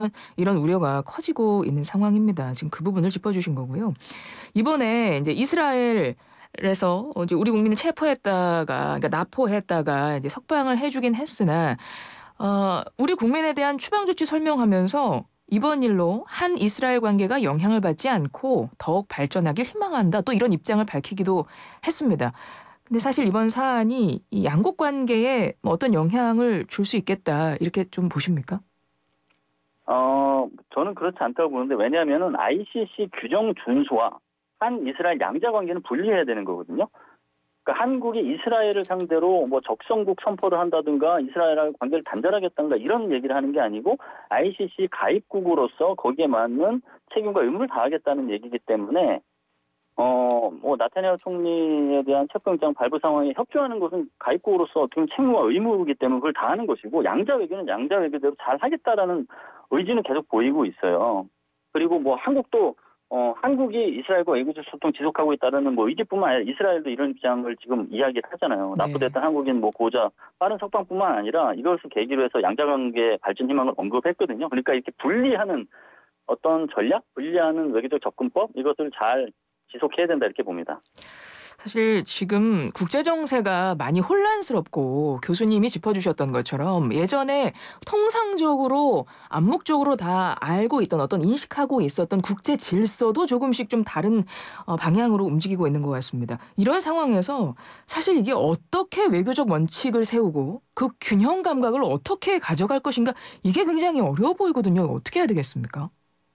이런 우려가 커지고 있는 상황입니다. 지금 그 부분을 짚어주신 거고요. 이번에 이제 이스라엘에서 이제 우리 국민을 체포했다가, 그러니까 납포했다가 이제 석방을 해주긴 했으나, 우리 국민에 대한 추방 조치 설명하면서 이번 일로 한 이스라엘 관계가 영향을 받지 않고 더욱 발전하길 희망한다. 또 이런 입장을 밝히기도 했습니다. 근데 사실 이번 사안이 이 양국 관계에 뭐 어떤 영향을 줄 수 있겠다. 이렇게 좀 보십니까? 저는 그렇지 않다고 보는데, 왜냐하면은 ICC 규정 준수와 한 이스라엘 양자 관계는 분리해야 되는 거거든요. 그러니까 한국이 이스라엘을 상대로 뭐 적성국 선포를 한다든가 이스라엘하고 관계를 단절하겠다든가 이런 얘기를 하는 게 아니고, ICC 가입국으로서 거기에 맞는 책임과 의무를 다하겠다는 얘기이기 때문에 뭐 나타냐후 총리에 대한 체포영장 발부 상황에 협조하는 것은 가입국으로서 어떻게 보면 책무와 의무이기 때문에 그걸 다하는 것이고, 양자 외교는 양자 외교대로 잘 하겠다라는 의지는 계속 보이고 있어요. 그리고 뭐 한국도 한국이 이스라엘과 외교적 소통 지속하고 있다는 뭐 의지뿐만 아니라 이스라엘도 이런 입장을 지금 이야기를 하잖아요. 네. 납부됐던 한국인 뭐 고자 빠른 석방뿐만 아니라 이것을 계기로 해서 양자관계 발전 희망을 언급했거든요. 그러니까 이렇게 분리하는 어떤 전략, 분리하는 외교적 접근법, 이것을 잘 지속해야 된다 이렇게 봅니다. 사실 지금 국제 정세가 많이 혼란스럽고 교수님이 짚어주셨던 것처럼 예전에 통상적으로 암묵적으로 다 알고 있던 어떤 인식하고 있었던 국제 질서도 조금씩 좀 다른 방향으로 움직이고 있는 것 같습니다. 이런 상황에서 사실 이게 어떻게 외교적 원칙을 세우고 그 균형 감각을 어떻게 가져갈 것인가 이게 굉장히 어려워 보이거든요. 어떻게 해야 되겠습니까?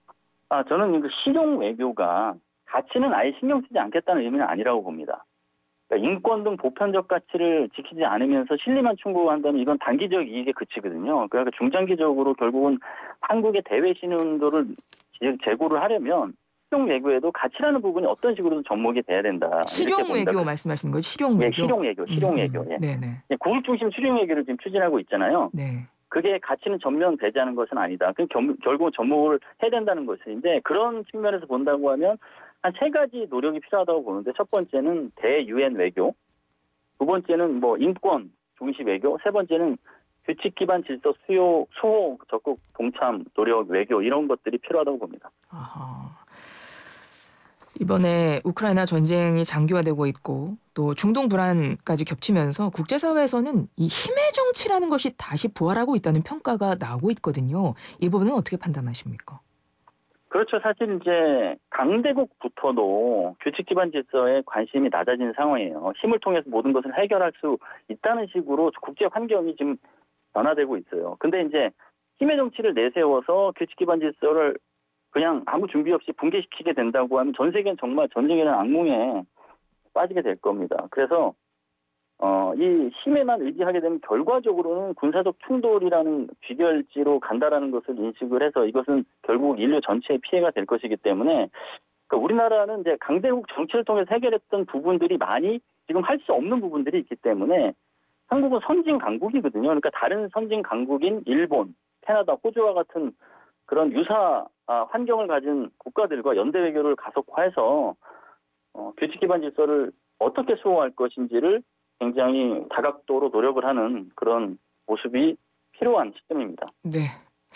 저는 그 실용 외교가 가치는 아예 신경 쓰지 않겠다는 의미는 아니라고 봅니다. 그러니까 인권 등 보편적 가치를 지키지 않으면서 실리만 충고한다면 이건 단기적 이익에 그치거든요. 그러니까 중장기적으로 결국은 한국의 대외 신용도를 제고를 하려면 실용 외교에도 가치라는 부분이 어떤 식으로든 접목이 돼야 된다 이렇게 실용 봅니다. 외교 말씀하시는 거죠? 실용 예, 외교? 실용 외교, 실용 외교. 예. 네네. 예, 국익 중심 실용 외교를 지금 추진하고 있잖아요. 네. 그게 가치는 전면 배제하는 것은 아니다. 결국은 접목을 해야 된다는 것인데, 그런 측면에서 본다고 하면 한 세 가지 노력이 필요하다고 보는데, 첫 번째는 대유엔 외교, 두 번째는 뭐 인권 중시 외교, 세 번째는 규칙 기반 질서 수호 적극 동참 노력 외교, 이런 것들이 필요하다고 봅니다. 아하. 이번에 우크라이나 전쟁이 장기화되고 있고 또 중동 불안까지 겹치면서 국제사회에서는 이 힘의 정치라는 것이 다시 부활하고 있다는 평가가 나오고 있거든요. 이 부분은 어떻게 판단하십니까? 그렇죠. 사실 이제 강대국부터도 규칙 기반 질서에 관심이 낮아진 상황이에요. 힘을 통해서 모든 것을 해결할 수 있다는 식으로 국제 환경이 지금 변화되고 있어요. 근데 이제 힘의 정치를 내세워서 규칙 기반 질서를 그냥 아무 준비 없이 붕괴시키게 된다고 하면 전 세계는 정말 전쟁이라는 악몽에 빠지게 될 겁니다. 그래서 이 힘에만 의지하게 되면 결과적으로는 군사적 충돌이라는 귀결지로 간다라는 것을 인식을 해서 이것은 결국 인류 전체의 피해가 될 것이기 때문에, 그러니까 우리나라는 이제 강대국 정치를 통해서 해결했던 부분들이 많이 지금 할 수 없는 부분들이 있기 때문에, 한국은 선진 강국이거든요. 그러니까 다른 선진 강국인 일본, 캐나다, 호주와 같은 그런 유사 환경을 가진 국가들과 연대 외교를 가속화해서 규칙 기반 질서를 어떻게 수호할 것인지를 굉장히 다각도로 노력을 하는 그런 모습이 필요한 시점입니다. 네.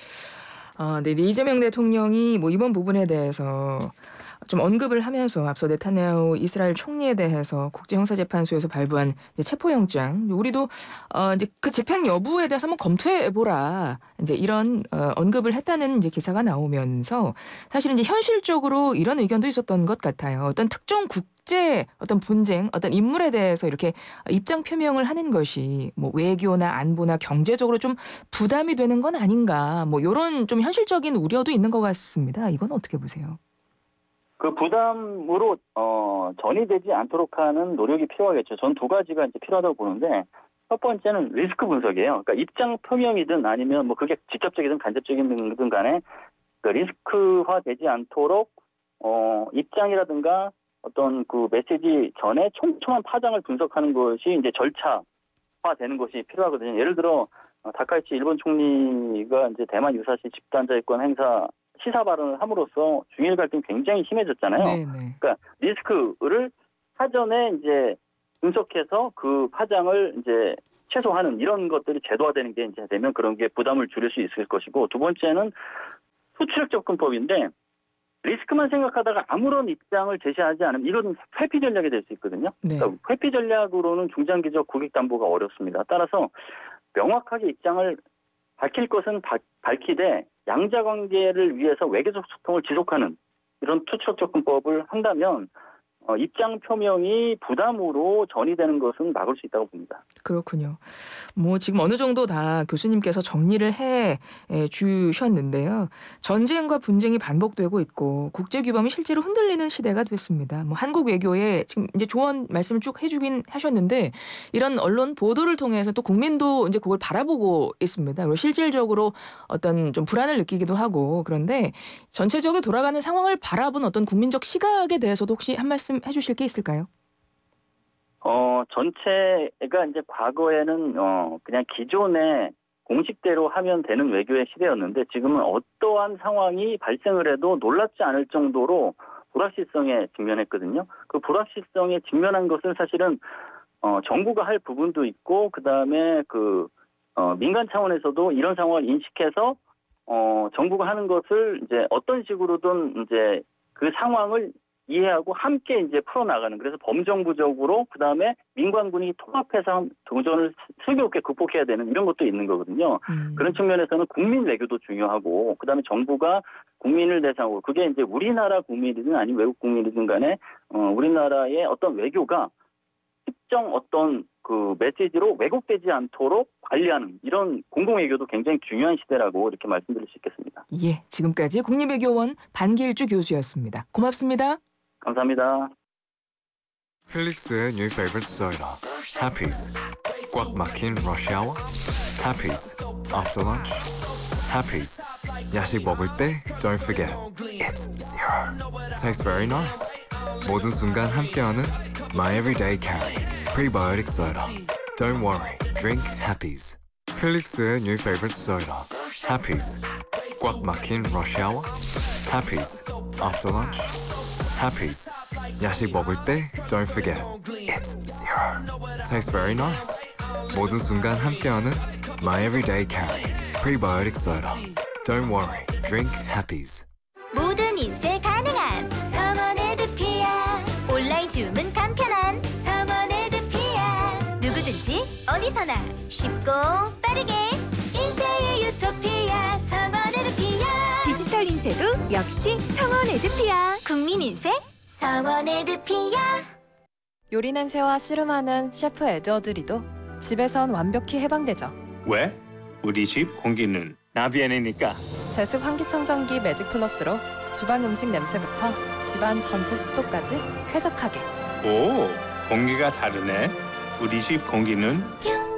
네. 이재명 대통령이 뭐 이번 부분에 대해서 좀 언급을 하면서 앞서 네타냐후 이스라엘 총리에 대해서 국제형사재판소에서 발부한 이제 체포영장, 우리도 이제 그 집행 여부에 대해서 한번 검토해 보라. 이제 이런 언급을 했다는 이제 기사가 나오면서 사실은 이제 현실적으로 이런 의견도 있었던 것 같아요. 어떤 특정 국제 어떤 분쟁, 어떤 인물에 대해서 이렇게 입장 표명을 하는 것이 뭐 외교나 안보나 경제적으로 좀 부담이 되는 건 아닌가. 뭐 요런 좀 현실적인 우려도 있는 것 같습니다. 이건 어떻게 보세요? 그 부담으로 전이되지 않도록 하는 노력이 필요하겠죠. 전 두 가지가 이제 필요하다고 보는데, 첫 번째는 리스크 분석이에요. 그러니까 입장 표명이든 아니면 뭐 그게 직접적이든 간접적이든 간에 그 리스크화되지 않도록 입장이라든가 어떤 그 메시지 전에 촘촘한 파장을 분석하는 것이 이제 절차화되는 것이 필요하거든요. 예를 들어 다카이치 일본 총리가 이제 대만 유사시 집단자위권 행사 시사 발언을 함으로써 중일 갈등이 굉장히 심해졌잖아요. 네네. 그러니까 리스크를 사전에 이제 분석해서 그 파장을 이제 최소화하는 이런 것들이 제도화되는 게 이제 되면 그런 게 부담을 줄일 수 있을 것이고, 두 번째는 후추력 접근법인데 리스크만 생각하다가 아무런 입장을 제시하지 않으면 이건 회피 전략이 될 수 있거든요. 네. 그러니까 회피 전략으로는 중장기적 고객 담보가 어렵습니다. 따라서 명확하게 입장을 밝힐 것은 밝히되 양자 관계를 위해서 외교적 소통을 지속하는 이런 투척 접근법을 한다면 입장 표명이 부담으로 전이되는 것은 막을 수 있다고 봅니다. 그렇군요. 뭐 지금 어느 정도 다 교수님께서 정리를 해 주셨는데요. 전쟁과 분쟁이 반복되고 있고 국제 규범이 실제로 흔들리는 시대가 됐습니다. 뭐 한국 외교에 지금 이제 조언 말씀을 쭉 해주긴 하셨는데 이런 언론 보도를 통해서 또 국민도 이제 그걸 바라보고 있습니다. 그리고 실질적으로 어떤 좀 불안을 느끼기도 하고 그런데 전체적으로 돌아가는 상황을 바라본 어떤 국민적 시각에 대해서도 혹시 한 말씀 해주실 게 있을까요? 전체가 이제 과거에는 그냥 기존의 공식대로 하면 되는 외교의 시대였는데 지금은 어떠한 상황이 발생을 해도 놀랍지 않을 정도로 불확실성에 직면했거든요. 그 불확실성에 직면한 것은 사실은 정부가 할 부분도 있고 그다음에 민간 차원에서도 이런 상황을 인식해서 정부가 하는 것을 이제 어떤 식으로든 이제 그 상황을 이해하고 함께 이제 풀어나가는 그래서 범정부적으로 그다음에 민관군이 통합해서 도전을 슬기롭게 극복해야 되는 이런 것도 있는 거거든요. 그런 측면에서는 국민 외교도 중요하고 그다음에 정부가 국민을 대상으로 그게 이제 우리나라 국민이든 아니면 외국 국민이든 간에 우리나라의 어떤 외교가 특정 어떤 그 메시지로 왜곡되지 않도록 관리하는 이런 공공외교도 굉장히 중요한 시대라고 이렇게 말씀드릴 수 있겠습니다. 예, 지금까지 국립외교원 반길주 교수였습니다. 고맙습니다. 감사합니다. 필릭스의 new favorite soda, Happy's. 꽉 막힌 rush hour, Happy's. After lunch, Happy's. 야식 먹을 때 don't forget, it's zero. Tastes very nice. 모든 순간 함께하는 my everyday carry, prebiotic soda. Don't worry, drink Happy's. 필릭스의 new favorite soda, Happy's. 꽉 막힌 rush hour, Happy's. After lunch, Happy's. 야식 먹을 때 don't forget, it's zero. Tastes very nice. 모든 순간 함께하는 my everyday carry, prebiotic soda. Don't worry, drink Happy's. 모든 인쇄 가능한 성원의 드피아. 온라인 주문 간편한 성원의 드피아. 누구든지 어디서나 쉽고 빠르게 인쇄의 유토피아 성원의 드피아. 디지털 인쇄도 역시 성원의 드피아. 국민 인쇄 성원의 드피아. 요리 냄새와 씨름하는 셰프 에드워드리도 집에선 완벽히 해방되죠. 왜? 우리 집 공기는 나비안이니까. 제습 환기청정기 매직 플러스로 주방 음식 냄새부터 집안 전체 습도까지 쾌적하게. 오, 공기가 다르네. 우리 집 공기는 뿅.